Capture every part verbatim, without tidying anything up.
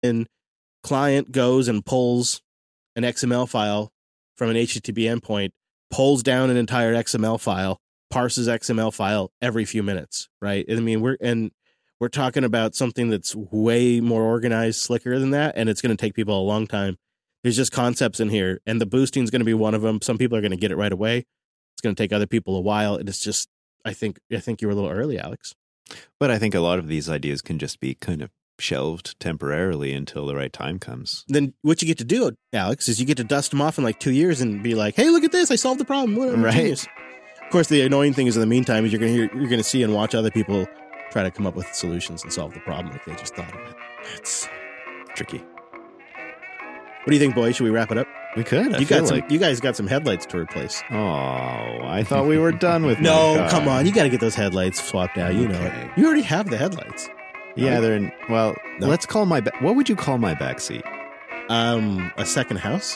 And client goes and pulls an X M L file from an H T T P endpoint, pulls down an entire X M L file, parses X M L file every few minutes, right? I mean, we're and we're talking about something that's way more organized, slicker than that, and it's going to take people a long time. There's just concepts in here, and the boosting is going to be one of them. Some people are going to get it right away. It's going to take other people a while. And it's just, I think, I think you were a little early, Alex. But I think a lot of these ideas can just be kind of shelved temporarily until the right time comes. Then what you get to do, Alex, is you get to dust them off in like two years and be like, "Hey, look at this! I solved the problem." What a right. genius. Of course, the annoying thing is, in the meantime, is you're going to you're going to see and watch other people try to come up with solutions and solve the problem like they just thought of it. It's tricky. What do you think, boys? Should we wrap it up? We could. I you feel got some. like... You guys got some headlights to replace. Oh, I thought we were done with. No, my car. come on! You got to get those headlights swapped out. You okay. know it. You already have the headlights. Yeah, right? they're in. Well, no. Let's call my. Ba- what would you call my backseat? Um, a second house.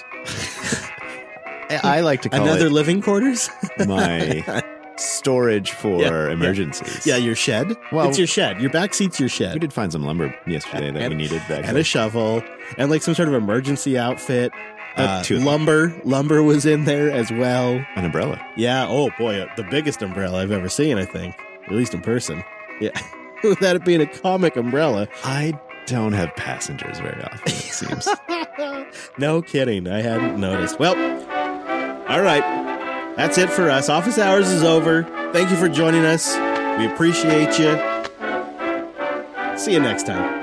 I like to call another it living quarters. my storage for yeah, emergencies. Yeah. yeah, your shed. Well, it's your shed. Your back seat's your shed. We did find some lumber yesterday that and, we needed back and there. a shovel and like some sort of emergency outfit. Uh, uh, two lumber, lumber was in there as well. An umbrella. Yeah. Oh boy, uh, the biggest umbrella I've ever seen. I think, at least in person. Yeah. Without it being a comic umbrella. I don't have passengers very often, it seems. No kidding. I hadn't noticed. Well, all right. That's it for us. Office hours is over. Thank you for joining us. We appreciate you. See you next time.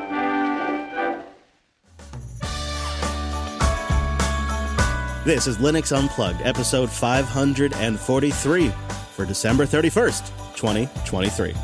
This is Linux Unplugged, episode five hundred forty-three for December thirty-first, twenty twenty-three.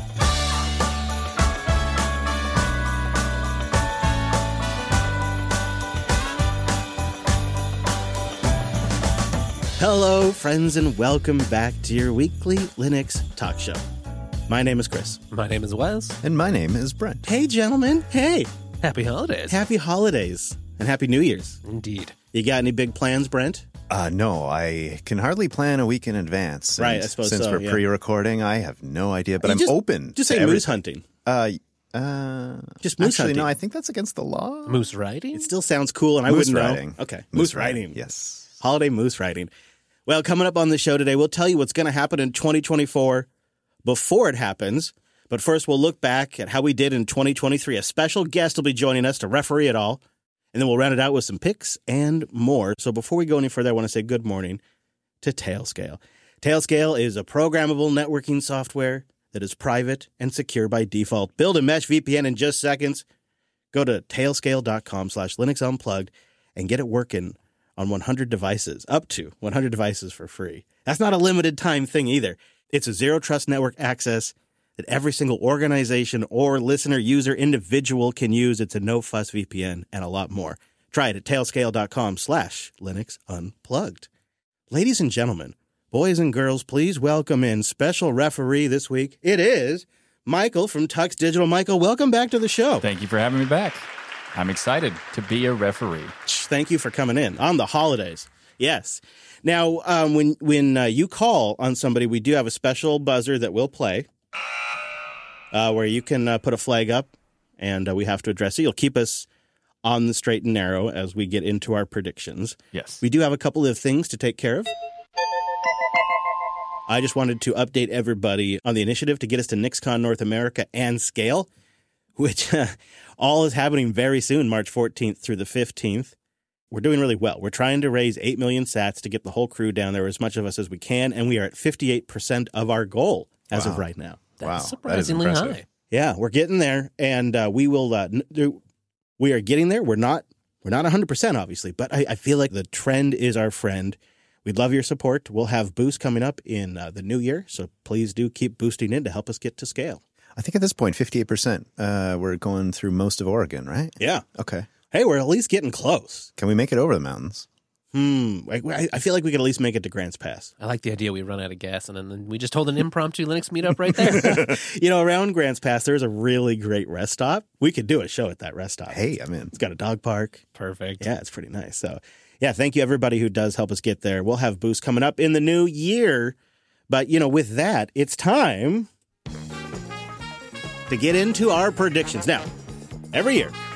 Hello, friends, and welcome back to your weekly Linux talk show. My name is Chris. My name is Wes. And my name is Brent. Hey, gentlemen. Hey. Happy holidays. Happy holidays. And Happy New Year's. Indeed. You got any big plans, Brent? Uh, no, I can hardly plan a week in advance. Right, And I suppose Since so, we're yeah. pre-recording, I have no idea, but You I'm just, open Just to say everything. moose hunting. Uh, uh, Just moose actually, hunting. no, I think that's against the law. Moose riding? It still sounds cool, and I Moose wouldn't riding. know. Okay, moose, Moose riding. riding, yes. Holiday moose riding. Well, coming up on the show today, we'll tell you what's going to happen in twenty twenty-four before it happens. But first, we'll look back at how we did in twenty twenty-three. A special guest will be joining us to referee it all. And then we'll round it out with some picks and more. So before we go any further, I want to say good morning to Tailscale. Tailscale is a programmable networking software that is private and secure by default. Build a mesh V P N in just seconds. Go to tailscale.com slash Linux Unplugged and get it working on one hundred devices, up to one hundred devices for free. That's not a limited time thing either. It's a zero trust network access that every single organization or listener, user, individual can use. It's a no-fuss V P N and a lot more. Try it at tailscale.com slash Linux Unplugged. Ladies and gentlemen, boys and girls, please welcome in special referee this week. It is Michael from Tux Digital. Michael, welcome back to the show. Thank you for having me back. I'm excited to be a referee. Thank you for coming in on the holidays. Yes. Now, um, when when uh, you call on somebody, we do have a special buzzer that we'll play uh, where you can uh, put a flag up, and uh, we have to address it. You'll keep us on the straight and narrow as we get into our predictions. Yes. We do have a couple of things to take care of. I just wanted to update everybody on the initiative to get us to NixCon North America and scale, which uh, all is happening very soon, March fourteenth through the fifteenth. We're doing really well. We're trying to raise eight million sats to get the whole crew down there, as much of us as we can, and we are at fifty-eight percent of our goal as Wow. of right now. That's Wow, surprisingly that is impressive. high. Yeah, we're getting there, and uh, we will. Uh, n- do, we are getting there. We're not. We're not one hundred percent, obviously, but I, I feel like the trend is our friend. We'd love your support. We'll have boosts coming up in uh, the new year, so please do keep boosting in to help us get to scale. I think at this point, fifty-eight percent. Uh, we're going through most of Oregon, right? Yeah. Okay. Hey, we're at least getting close. Can we make it over the mountains? Hmm. I, I feel like we could at least make it to Grants Pass. I like the idea we run out of gas and then we just hold an impromptu Linux meetup right there. You know, around Grants Pass, there's a really great rest stop. We could do a show at that rest stop. Hey, I'm in. It's got a dog park. Perfect. Yeah, it's pretty nice. So, yeah, thank you, everybody who does help us get there. We'll have boosts coming up in the new year. But, you know, with that, it's time to get into our predictions. Now, every year,